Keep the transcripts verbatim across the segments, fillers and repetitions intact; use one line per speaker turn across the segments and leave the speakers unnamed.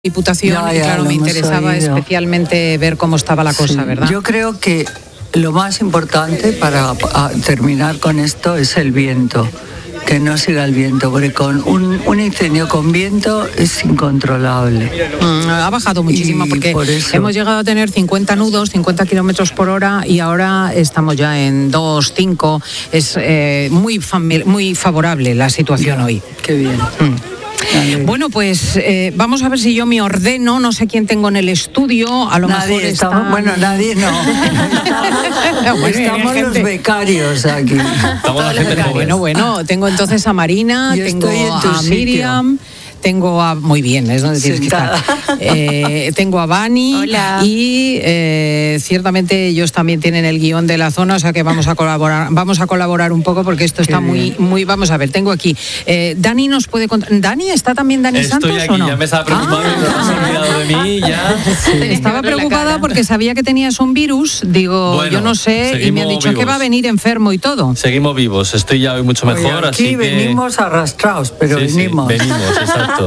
Diputación
ya, ya,
y claro, me interesaba oído. especialmente ver cómo estaba la cosa, sí, ¿verdad?
Yo creo que lo más importante para terminar con esto es el viento, que no siga el viento, porque con un, un incendio con viento es incontrolable.
Mm, ha bajado muchísimo y porque por hemos llegado a tener cincuenta nudos, cincuenta kilómetros por hora y ahora estamos ya en dos, cinco. Es eh, muy, fami- muy favorable la situación
ya,
hoy.
Qué bien. Mm.
Dale. Bueno, pues eh, vamos a ver si yo me ordeno, no sé quién tengo en el estudio, a lo
nadie
mejor
estamos,
está...
Bueno, nadie no. Estamos, estamos los gente. becarios aquí.
Estamos la gente bueno, bueno, tengo entonces a Marina, yo tengo a Miriam... Tengo a... Muy bien, es donde tienes Sentada. que estar. Eh, tengo a Vani.
Hola.
Y eh, ciertamente ellos también tienen el guión de la zona, o sea que vamos a colaborar, vamos a colaborar un poco porque esto está Qué muy, bien. muy... Vamos a ver, tengo aquí... Eh, Dani nos puede contar... ¿Dani? ¿Está también Dani
Estoy
Santos
aquí,
o no?
Ya me estaba preocupando, ah. no se ha olvidado de mí, ya.
Sí. Estaba preocupada porque sabía que tenías un virus, digo, bueno, yo no sé, y me han dicho vivos. que va a venir enfermo y todo.
Seguimos vivos, estoy ya hoy mucho mejor,
Oye, aquí
así que...
venimos arrastrados, pero
sí,
venimos.
Sí, venimos, exacto.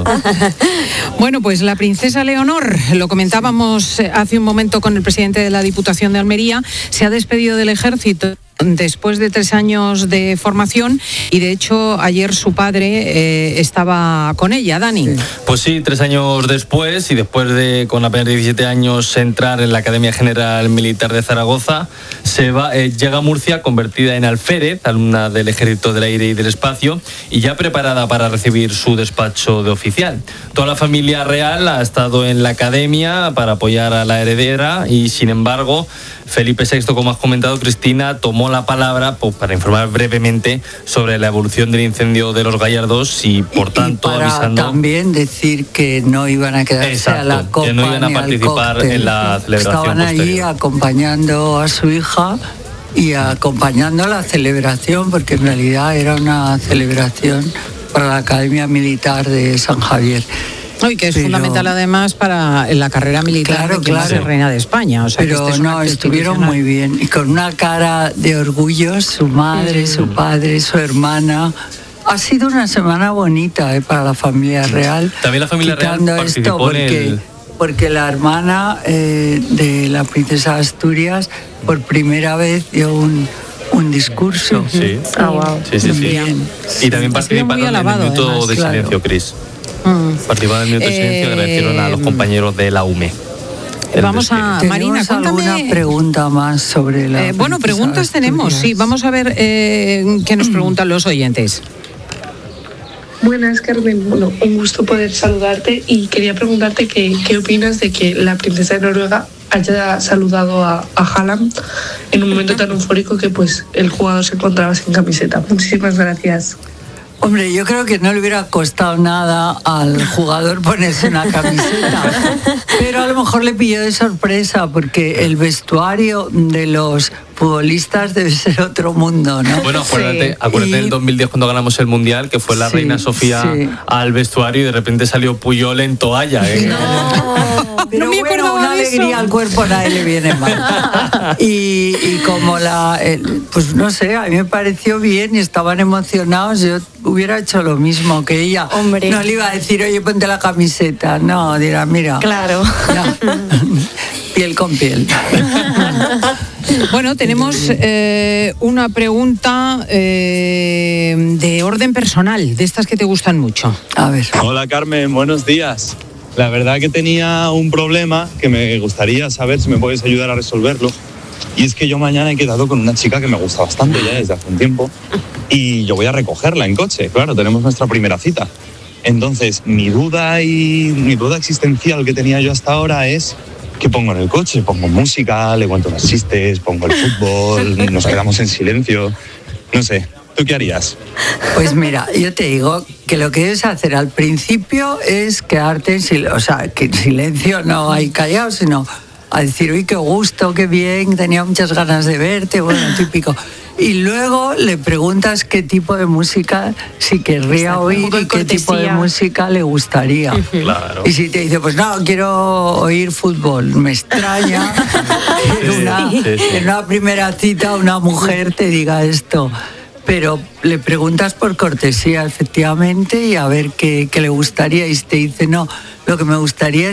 Bueno, pues la princesa Leonor, lo comentábamos hace un momento con el presidente de la Diputación de Almería, se ha despedido del ejército después de tres años de formación y de hecho ayer su padre eh, estaba con ella, Dani.
Sí. Pues sí, tres años después y después de con apenas diecisiete años entrar en la Academia General Militar de Zaragoza, se va, eh, llega a Murcia convertida en alférez, alumna del Ejército del Aire y del Espacio y ya preparada para recibir su despacho de oficial. Toda la familia real ha estado en la Academia para apoyar a la heredera y sin embargo Felipe sexto, como has comentado, Cristina, tomó la palabra pues, para informar brevemente sobre la evolución del incendio de los Gallardos y, por tanto,
y para
avisando...
también decir que no iban a quedarse
Exacto,
a la copa
que no iban a participar en la celebración
Estaban allí
posterior.
acompañando a su hija y acompañando la celebración, porque en realidad era una celebración para la Academia Militar de San Javier.
Y que es pero, fundamental además para la carrera militar
claro,
de quien
claro.
va a ser reina de España. O sea,
pero
que este es
no, estuvieron muy bien. Y con una cara de orgullo, su madre, mm. su padre, su hermana. Ha sido una semana bonita eh, para la familia real.
También la familia real participó
esto porque,
en el...
porque la hermana eh, de la princesa de Asturias por primera vez dio un... un discurso.
Sí,
ah, wow.
sí, sí, sí. Y también participaron en el minuto además, de silencio, claro. Cris. Mm. Participaron en el minuto de silencio y agradecieron a los compañeros de la U M E.
Vamos a Marina, cuéntame
alguna pregunta más sobre la.
Eh, bueno, preguntas tenemos, sí. Vamos a ver eh, qué nos preguntan los oyentes.
Buenas, Carmen. Bueno, un gusto poder saludarte y quería preguntarte qué, qué opinas de que la princesa de Noruega haya saludado a, a Haaland en un momento tan eufórico que pues el jugador se encontraba sin camiseta. Muchísimas gracias.
Hombre, yo creo que no le hubiera costado nada al jugador ponerse una camiseta, pero a lo mejor le pilló de sorpresa porque el vestuario de los futbolistas debe ser otro mundo, ¿no?
Bueno, acuérdate, sí. acuérdate y... del dos mil diez cuando ganamos el Mundial, que fue la sí, reina Sofía sí. al vestuario y de repente salió Puyol en toalla. ¿eh?
No, pero
no me
bueno, una alegría
eso.
al cuerpo a nadie le viene mal. Y, y como la, eh, pues no sé, a mí me pareció bien y estaban emocionados, yo hubiera hecho lo mismo que ella.
Hombre.
No le iba a decir, oye, ponte la camiseta, no, dirá, mira.
Claro.
Piel con piel.
Bueno, tenemos eh, una pregunta eh, de orden personal, de estas que te gustan mucho.
A ver.
Hola, Carmen, buenos días. La verdad que tenía un problema que me gustaría saber si me puedes ayudar a resolverlo. Y es que yo mañana he quedado con una chica que me gusta bastante ya desde hace un tiempo y yo voy a recogerla en coche. Claro, tenemos nuestra primera cita. Entonces, mi duda y mi duda existencial que tenía yo hasta ahora es ¿qué pongo en el coche? Pongo música, le cuento unos chistes, pongo el fútbol, nos quedamos en silencio. No sé, ¿tú qué harías?
Pues mira, yo te digo que lo que debes hacer al principio es quedarte en silencio, o sea, que en silencio no hay callado, sino a decir, uy, qué gusto, qué bien, tenía muchas ganas de verte, bueno, típico. Y luego le preguntas qué tipo de música si querría oír y qué tipo de música le gustaría.
Claro.
Y si te dice, pues no, quiero oír fútbol, me extraña que en una,
sí, sí.
en una primera cita una mujer te diga esto. pero le preguntas por cortesía, efectivamente, y a ver qué, qué le gustaría, y te dice, no, lo que me gustaría es